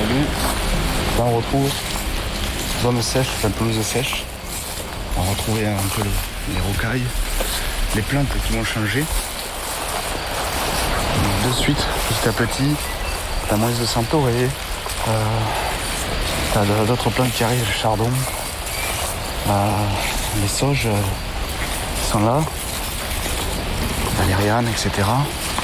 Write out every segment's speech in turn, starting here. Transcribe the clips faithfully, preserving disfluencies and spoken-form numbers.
aujourd'hui. Là on retrouve zone sèche, enfin pelouse sèche. On va retrouver un peu les, les rocailles, les plantes qui vont changer. Donc, de suite, petit à petit, la moise de Centaurée, euh, t'as d'autres plantes qui arrivent, le chardon, euh, les sauges euh, qui sont là, valériane, et cetera.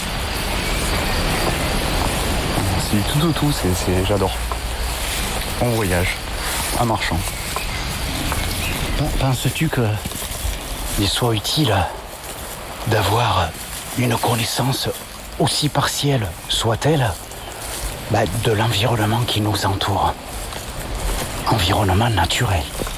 C'est du tout au tout, c'est, c'est, j'adore. On voyage, en marchant. Penses-tu qu'il soit utile d'avoir une connaissance aussi partielle soit-elle bah, de l'environnement qui nous entoure, environnement naturel?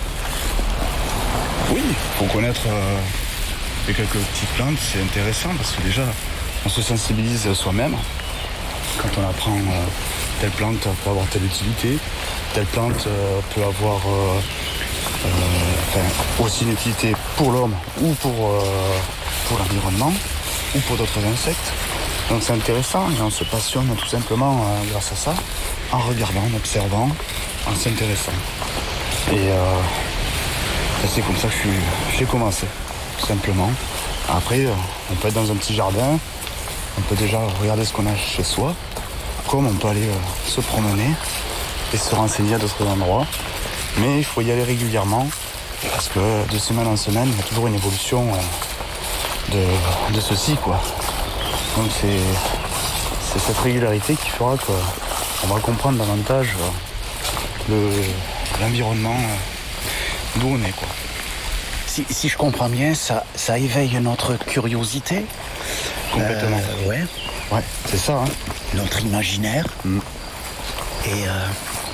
Oui, il faut connaître euh, les quelques petites plantes, c'est intéressant parce que déjà on se sensibilise soi-même. Quand on apprend euh, telle plante peut avoir telle utilité, telle plante euh, peut avoir euh, euh, enfin, aussi une utilité pour l'homme ou pour, euh, pour l'environnement ou pour d'autres insectes. Donc c'est intéressant et on se passionne tout simplement euh, grâce à ça, en regardant, en observant, en s'intéressant. Et euh, c'est comme ça que je suis, j'ai commencé, tout simplement. Après, euh, on peut être dans un petit jardin, on peut déjà regarder ce qu'on a chez soi, comme on peut aller euh, se promener et se renseigner à d'autres endroits. Mais il faut y aller régulièrement, parce que de semaine en semaine, il y a toujours une évolution euh, de, de ceci, quoi. Donc c'est, c'est cette régularité qui fera qu'on va comprendre davantage le, l'environnement euh, d'où on est, quoi. Si, si je comprends bien, ça, ça éveille notre curiosité. Complètement. Euh, ouais. Ouais, c'est ça. Hein. Notre imaginaire. Mm. Et, euh,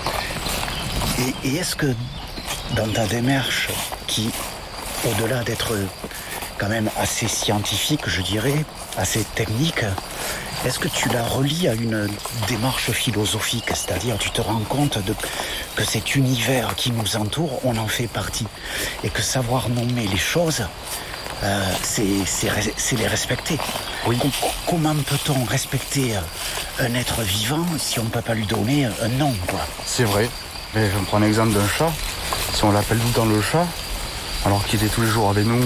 et, et est-ce que dans ta démarche, qui, au-delà d'être quand même assez scientifique, je dirais, assez technique, est-ce que tu la relis à une démarche philosophique? C'est-à-dire, tu te rends compte de, que cet univers qui nous entoure, on en fait partie. Et que savoir nommer les choses, euh, c'est, c'est, c'est les respecter. Oui. Com- comment peut-on respecter un être vivant si on ne peut pas lui donner un nom, quoi? C'est vrai. Mais je prends l'exemple d'un chat. Si on l'appelle tout le temps le chat, alors qu'il est tous les jours avec nous,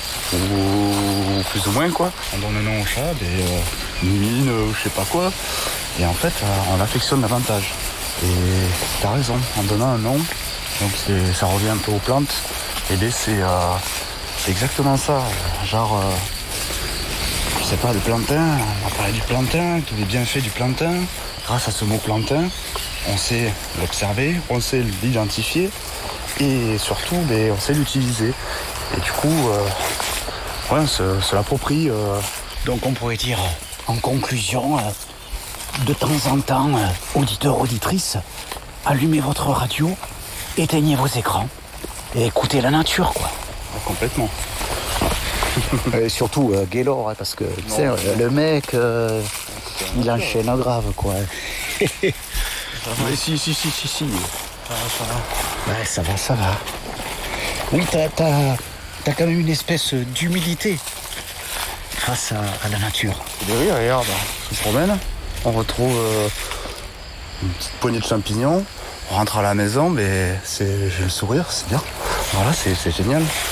ou plus ou moins, quoi. On donne un nom au chat, des euh, mine, ou je sais pas quoi. Et en fait, euh, on l'affectionne davantage. Et t'as raison, en donnant un nom, donc c'est, ça revient un peu aux plantes. Et bien c'est, euh, c'est exactement ça. Genre, euh, je sais pas, le plantain, on va parler du plantain, tous les bienfaits du plantain. Grâce à ce mot plantain, on sait l'observer, on sait l'identifier. Et surtout, ben, on sait l'utiliser. Et du coup, euh, ouais, on se, se l'approprie. Euh... Donc on pourrait dire, en conclusion, euh, de temps en temps, euh, auditeurs, auditrices, allumez votre radio, éteignez vos écrans et écoutez la nature, quoi. Ouais, complètement. Et surtout euh, Gaylor, hein, parce que tu sais, euh, le mec, euh, il enchaîne grave, quoi. Mais si, si, si, si, si. Ça va, ça va. Ouais, ça va, ça va. Oui, t'as, t'as, t'as quand même une espèce d'humilité face à, à la nature. Et oui, regarde, on se promène, on retrouve euh, une petite poignée de champignons, on rentre à la maison, mais c'est, j'ai le sourire, c'est bien. Voilà, c'est, c'est génial.